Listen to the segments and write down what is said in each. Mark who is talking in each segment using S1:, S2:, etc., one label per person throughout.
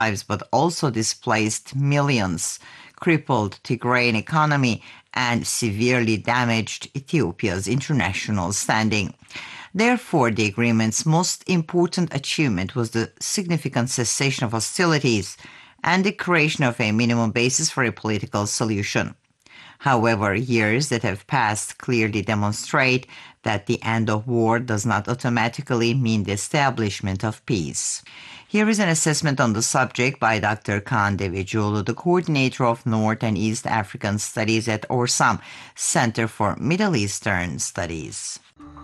S1: lives, but also displaced millions, crippled Tigrayan economy, and severely damaged Ethiopia's international standing. Therefore, the agreement's most important achievement was the significant cessation of hostilities and the creation of a minimum basis for a political solution. However, years that have passed clearly demonstrate that the end of war does not automatically mean the establishment of peace. Here is an assessment on the subject by Dr. Kaan Devecioğlu, the coordinator of North and East African Studies at ORSAM, Center for Middle Eastern Studies.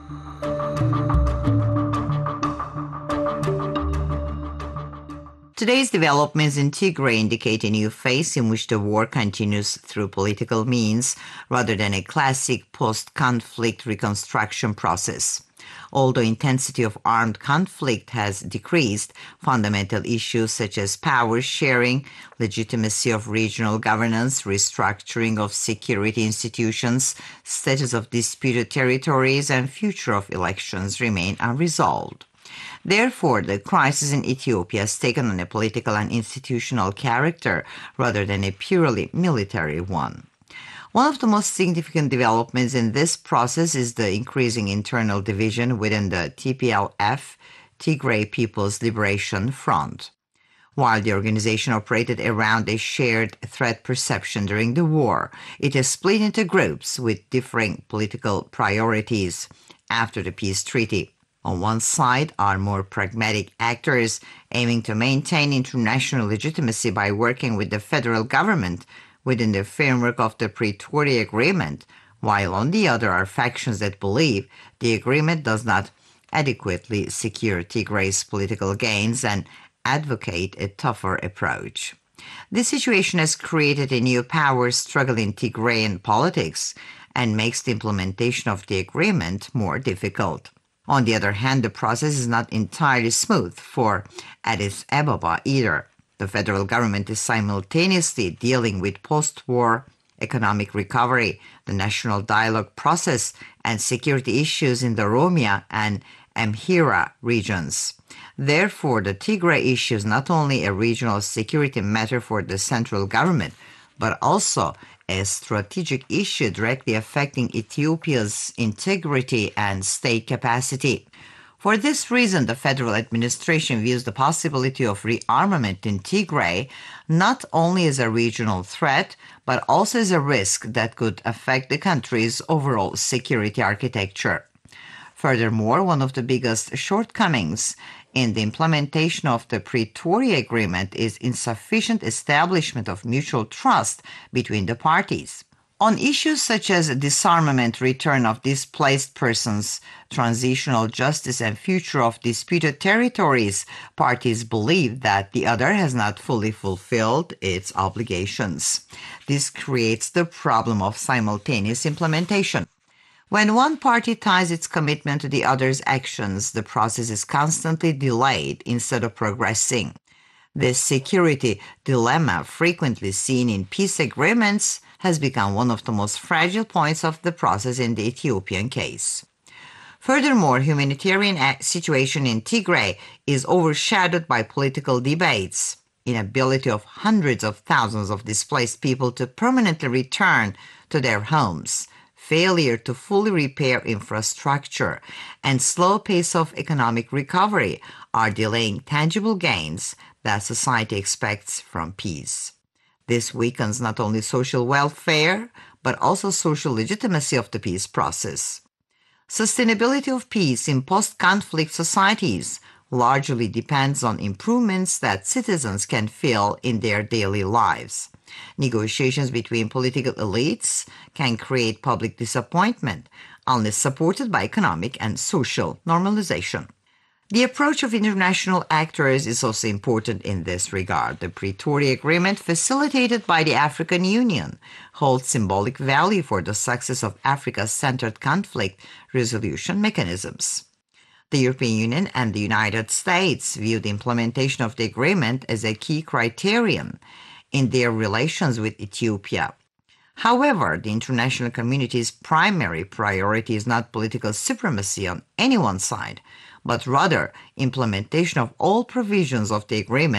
S1: Today's developments in Tigray indicate a new phase in which the war continues through political means rather than a classic post-conflict reconstruction process. Although intensity of armed conflict has decreased, fundamental issues such as power sharing, legitimacy of regional governance, restructuring of security institutions, status of disputed territories, and future of elections remain unresolved. Therefore, the crisis in Ethiopia has taken on a political and institutional character rather than a purely military one. One of the most significant developments in this process is the increasing internal division within the TPLF, Tigray People's Liberation Front. While the organization operated around a shared threat perception during the war, it has split into groups with differing political priorities after the peace treaty. On one side are more pragmatic actors aiming to maintain international legitimacy by working with the federal government within the framework of the Pretoria Agreement, while on the other are factions that believe the agreement does not adequately secure Tigray's political gains and advocate a tougher approach. This situation has created a new power struggle in Tigrayan politics and makes the implementation of the agreement more difficult. On the other hand, the process is not entirely smooth for Addis Ababa either. The federal government is simultaneously dealing with post-war economic recovery, the national dialogue process, and security issues in the Oromia and Amhara regions. Therefore, the Tigray issue is not only a regional security matter for the central government, but also a strategic issue directly affecting Ethiopia's integrity and state capacity. For this reason, the federal administration views the possibility of rearmament in Tigray not only as a regional threat, but also as a risk that could affect the country's overall security architecture. Furthermore, one of the biggest shortcomings in the implementation of the Pretoria Agreement is insufficient establishment of mutual trust between the parties. On issues such as disarmament, return of displaced persons, transitional justice, and future of disputed territories, parties believe that the other has not fully fulfilled its obligations. This creates the problem of simultaneous implementation. When one party ties its commitment to the other's actions, the process is constantly delayed instead of progressing. This security dilemma, frequently seen in peace agreements, has become one of the most fragile points of the process in the Ethiopian case. Furthermore, humanitarian situation in Tigray is overshadowed by political debates. Inability of hundreds of thousands of displaced people to permanently return to their homes, failure to fully repair infrastructure, and slow pace of economic recovery are delaying tangible gains that society expects from peace. This weakens not only social welfare, but also social legitimacy of the peace process. Sustainability of peace in post-conflict societies largely depends on improvements that citizens can feel in their daily lives. Negotiations between political elites can create public disappointment unless supported by economic and social normalization. The approach of international actors is also important in this regard. The Pretoria Agreement, facilitated by the African Union, holds symbolic value for the success of Africa-centered conflict resolution mechanisms. The European Union and the United States view the implementation of the agreement as a key criterion in their relations with Ethiopia. However, the international community's primary priority is not political supremacy on any one side, but rather implementation of all provisions of the agreement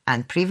S1: and prevent